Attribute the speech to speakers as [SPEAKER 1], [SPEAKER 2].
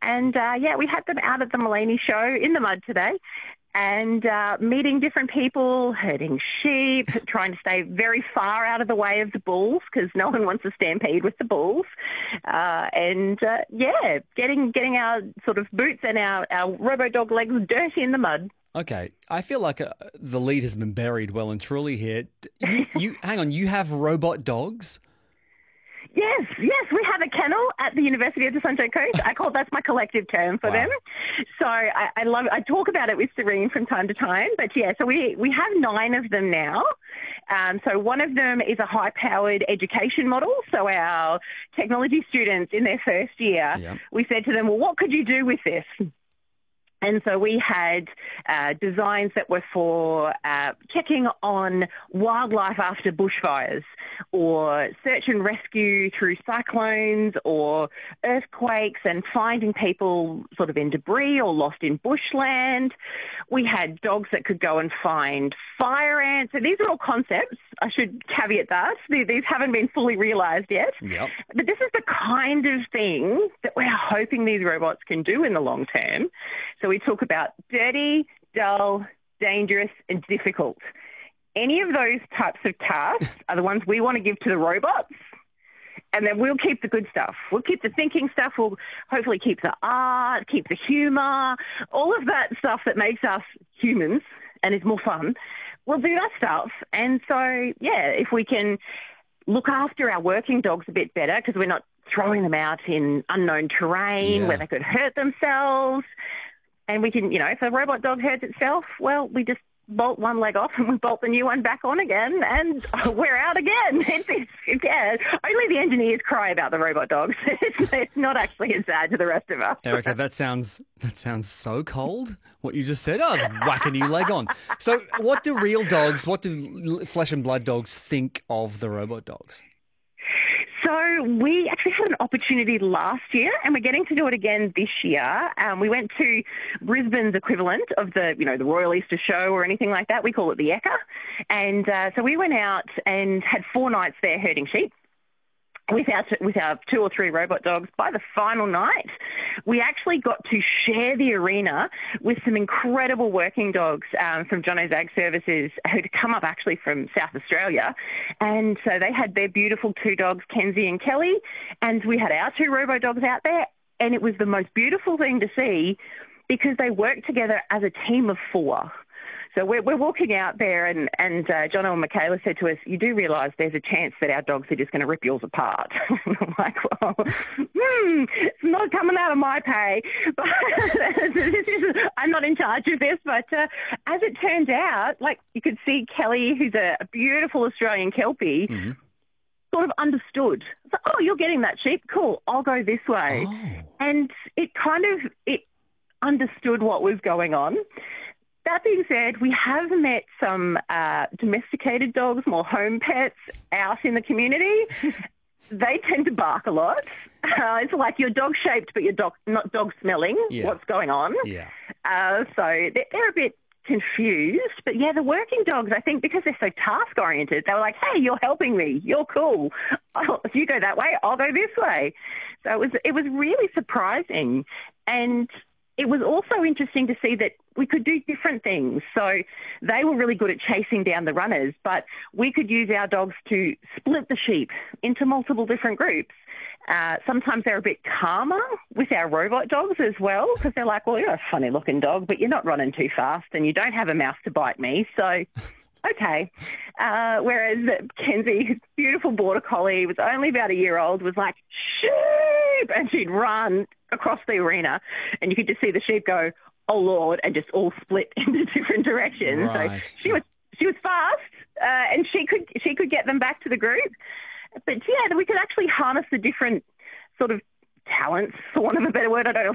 [SPEAKER 1] And we had them out at the Mulaney show in the mud today, and meeting different people, herding sheep, trying to stay very far out of the way of the bulls because no one wants to stampede with the bulls. Getting our sort of boots and our robo-dog legs dirty in the mud.
[SPEAKER 2] Okay, I feel like the lead has been buried well and truly here. You hang on, you have robot dogs?
[SPEAKER 1] Yes, we have a kennel at the University of the Sunshine Coast. That's my collective term for them. So I talk about it with Serene from time to time. But yeah, so we have 9 of them now. So one of them is a high-powered education model. So our technology students in their first year, we said to them, well, what could you do with this? And so we had designs that were for checking on wildlife after bushfires, or search and rescue through cyclones or earthquakes, and finding people sort of in debris or lost in bushland. We had dogs that could go and find fire ants. So these are all concepts. I should caveat that. These haven't been fully realised yet.
[SPEAKER 2] Yep.
[SPEAKER 1] But this is the kind of thing that we're hoping these robots can do in the long term. So we talk about dirty, dull, dangerous, and difficult. Any of those types of tasks are the ones we want to give to the robots, and then we'll keep the good stuff. We'll keep the thinking stuff. We'll hopefully keep the art, keep the humour, all of that stuff that makes us humans and is more fun. We'll do that stuff. And so, if we can look after our working dogs a bit better, because we're not throwing them out in unknown terrain where they could hurt themselves. And we can, if a robot dog hurts itself, well, we just bolt one leg off and we bolt the new one back on again, and we're out again. Only the engineers cry about the robot dogs. It's not actually as bad to the rest of us.
[SPEAKER 2] Erica, that sounds so cold, what you just said. I was whack a new leg on. So what do flesh and blood dogs think of the robot dogs?
[SPEAKER 1] So we actually had an opportunity last year, and we're getting to do it again this year. We went to Brisbane's equivalent of the Royal Easter Show or anything like that. We call it the Ekka. And so we went out and had 4 nights there herding sheep with our 2 or 3 robot dogs. By the final night, we actually got to share the arena with some incredible working dogs from Jono's Ag Services, who'd come up actually from South Australia. And so they had their beautiful 2 dogs, Kenzie and Kelly, and we had our 2 robo dogs out there. And it was the most beautiful thing to see, because they worked together as a team of 4. So we're walking out there, and Jono and Michaela said to us, you do realise there's a chance that our dogs are just going to rip yours apart. I'm like, well, it's not coming out of my pay. But I'm not in charge of this. But as it turns out, like, you could see Kelly, who's a beautiful Australian Kelpie, sort of understood. It's like, oh, you're getting that sheep? Cool, I'll go this way. Oh. And it understood what was going on. That being said, we have met some domesticated dogs, more home pets, out in the community. They tend to bark a lot. It's like you're dog-shaped, but you're not dog-smelling. Yeah. What's going on? Yeah. So they're a bit confused. But yeah, the working dogs, I think, because they're so task-oriented, they were like, hey, you're helping me. You're cool. If you go that way, I'll go this way. So it was really surprising. And it was also interesting to see that we could do different things. So they were really good at chasing down the runners, but we could use our dogs to split the sheep into multiple different groups. Sometimes they're a bit calmer with our robot dogs as well, because they're like, well, you're a funny-looking dog, but you're not running too fast and you don't have a mouth to bite me, so okay. Whereas Kenzie, beautiful border collie, was only about a year old, was like, sheep, and she'd run across the arena, and you could just see the sheep go, oh Lord, and just all split into different directions. Right. So she was fast, and she could get them back to the group. But yeah, we could actually harness the different sort of talents, for want of a better word. I don't know